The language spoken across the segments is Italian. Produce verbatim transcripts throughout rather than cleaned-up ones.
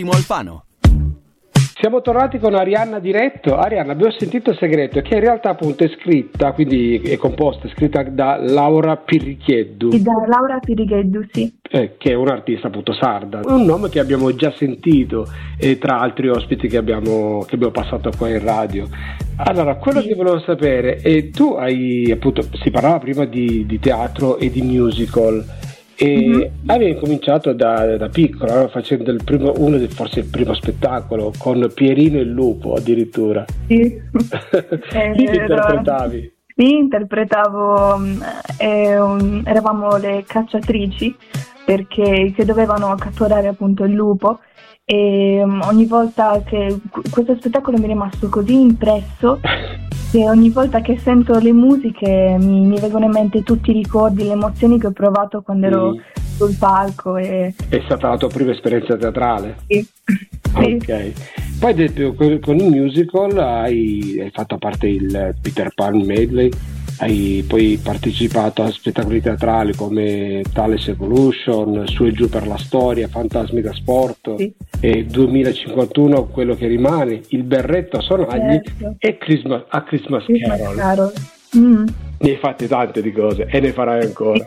Alfano. Siamo tornati con Arianna Diretto. Arianna, abbiamo sentito Segreto, che in realtà appunto è scritta, quindi è composta, è scritta da Laura Pirrichieddu. Sì, da Laura Pirrichieddu, sì. Eh, che è un'artista appunto sarda. Un nome che abbiamo già sentito eh, tra altri ospiti che abbiamo, che abbiamo passato qua in radio. Allora, quello sì. che volevo sapere, e tu hai appunto, si parlava prima di, di teatro e di musical. E mm-hmm. avevi cominciato da, da piccola, facendo il primo, uno del, forse il primo spettacolo con Pierino e il lupo addirittura. Sì. eh, Chi interpretavi? Sì, interpretavo, eh, un, eravamo le cacciatrici perché che dovevano catturare appunto il lupo, e um, ogni volta che questo spettacolo mi è rimasto così impresso che ogni volta che sento le musiche mi, mi vengono in mente tutti i ricordi, le emozioni che ho provato quando mm. ero sul palco. E... È stata la tua prima esperienza teatrale? Sì. Ok. Poi detto, con il musical hai, hai fatto a parte il Peter Pan Medley, hai poi partecipato a spettacoli teatrali come Thales Evolution, Su e giù per la storia, Fantasmi da sport, sì. e duemilacinquantuno, Quello che rimane, Il berretto a sonagli, certo. e Christmas, a Christmas, Christmas Carol. Carol. Mm. Ne hai fatte tante di cose e ne farai ancora.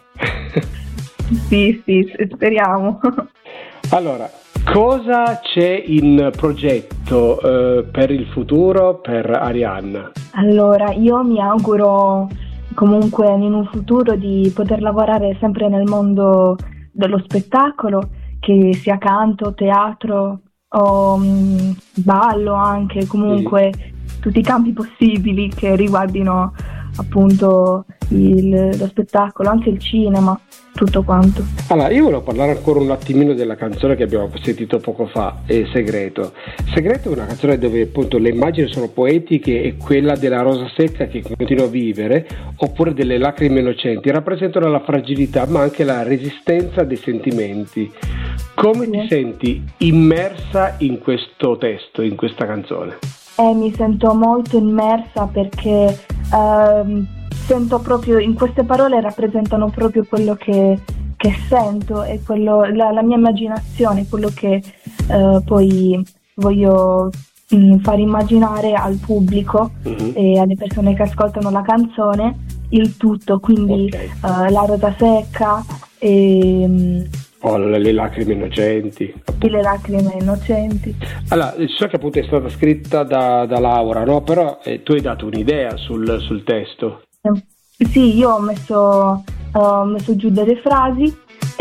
Sì, sì, speriamo. Allora, cosa c'è in progetto eh, per il futuro per Arianna? Allora, io mi auguro comunque in un futuro di poter lavorare sempre nel mondo dello spettacolo, che sia canto, teatro o mh, ballo anche, comunque sì. tutti i campi possibili che riguardino appunto il, lo spettacolo, anche il cinema, tutto quanto. Allora, io volevo parlare ancora un attimino della canzone che abbiamo sentito poco fa, è Segreto. Segreto è una canzone dove appunto le immagini sono poetiche, e quella della rosa secca che continua a vivere, oppure delle lacrime innocenti, rappresentano la fragilità ma anche la resistenza dei sentimenti. Come sì. ti senti immersa in questo testo, in questa canzone? Eh, mi sento molto immersa perché ehm, sento proprio, in queste parole rappresentano proprio quello che, che sento e quello, la, la mia immaginazione, quello che eh, poi voglio mh, far immaginare al pubblico mm-hmm. e alle persone che ascoltano la canzone, il tutto, quindi okay. eh, la rosa secca e... Mh, Oh, le lacrime innocenti. Sì, le lacrime innocenti. Allora, so che appunto è stata scritta da, da Laura, no? Però eh, tu hai dato un'idea sul, sul testo. Eh, sì, io ho messo, uh, ho messo giù delle frasi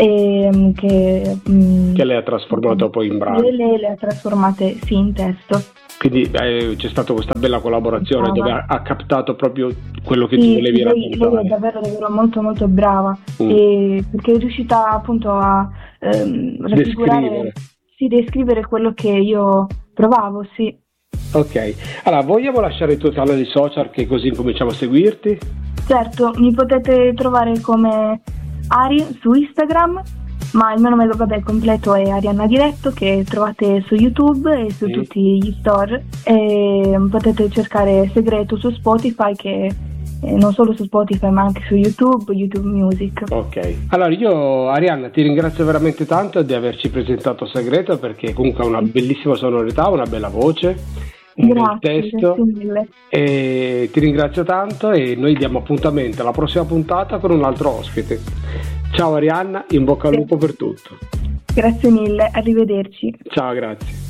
e, che, mh, che lei ha trasformato poi in brano. Lei le ha trasformate, sì, in testo. Quindi eh, c'è stata questa bella collaborazione dove ha, ha captato proprio quello che sì, tu volevi lei, raccontare. Lei è davvero, davvero molto molto brava mm. e perché è riuscita appunto a ehm, raffigurare, descrivere. Sì, descrivere quello che io provavo, sì. Ok, allora vogliamo lasciare i tuoi canali social che così cominciamo a seguirti? Certo, mi potete trovare come Ari su Instagram, ma il mio nome vabbè completo è Arianna Diretto, che trovate su YouTube e su mm. tutti gli store, e potete cercare Segreto su Spotify, che eh, non solo su Spotify ma anche su YouTube, YouTube Music. Ok, allora io Arianna ti ringrazio veramente tanto di averci presentato Segreto, perché comunque ha una bellissima sonorità, una bella voce, un grazie, bel testo, grazie mille. E ti ringrazio tanto e noi diamo appuntamento alla prossima puntata con un altro ospite. Ciao Arianna, in bocca al lupo per tutto. Grazie mille, arrivederci. Ciao, grazie.